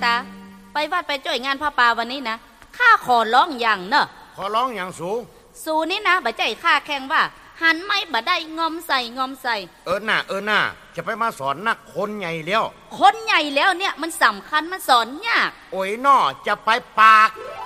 ตาไปวัดไปจ่อยงานผ้าป่าวันนี้นะข้าขอร้องอย่างเนอะขอร้องอย่างสูสูนี่นะบ่ใจข้าแข่งว่าหันไม่บ่ได้งอมใส่น่าจะไปมาสอนนักคนใหญ่แล้วคนใหญ่แล้วเนี่ยมันสำคัญมันสอนยากโอ้ยน่อจะไปปาก